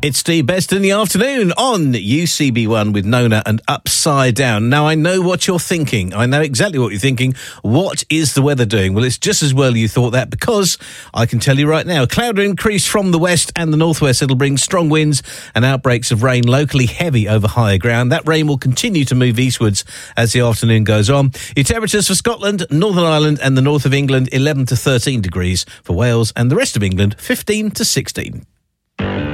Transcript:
It's Steve Best in the afternoon on UCB1 with Nona and Upside Down. Now, I know what you're thinking. I know exactly what you're thinking. What is the weather doing? Well, it's just as well you thought that, because I can tell you right now, cloud increase from the west and the northwest. It'll bring strong winds and outbreaks of rain, locally heavy over higher ground. That rain will continue to move eastwards as the afternoon goes on. Your temperatures for Scotland, Northern Ireland and the north of England, 11 to 13 degrees. For Wales and the rest of England, 15 to 16.